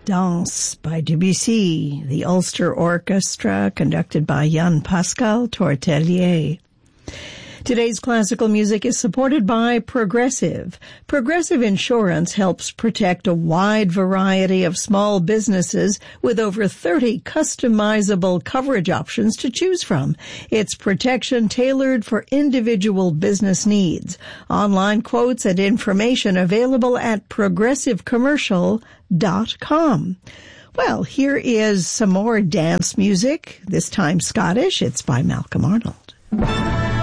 Danse by Debussy, the Ulster Orchestra, conducted by Jan-Pascal Tortelier. Today's classical music is supported by Progressive. Progressive Insurance helps protect a wide variety of small businesses with over 30 customizable coverage options to choose from. It's protection tailored for individual business needs. Online quotes and information available at progressivecommercial.com. Well, here is some more dance music, this time Scottish. It's by Malcolm Arnold.